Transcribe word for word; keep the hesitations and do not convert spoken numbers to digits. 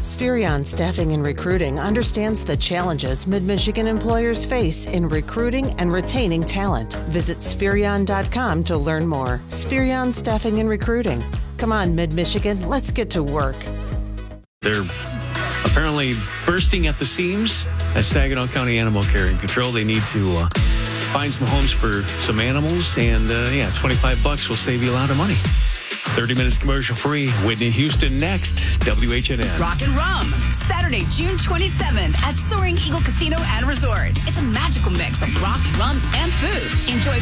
Spherion Staffing and Recruiting understands the challenges Mid-Michigan employers face in recruiting and retaining talent. Visit Spherion dot com to learn more. Spherion Staffing and Recruiting. Come on, Mid-Michigan, let's get to work. They're apparently bursting at the seams at Saginaw County Animal Care and Control. They need to uh, find some homes for some animals, and uh, yeah, twenty-five bucks will save you a lot of money. thirty minutes commercial free. Whitney Houston next. W H N N. Rock and Rum, Saturday, June twenty-seventh at Soaring Eagle Casino and Resort. It's a magical mix of rock, rum, and food. Enjoy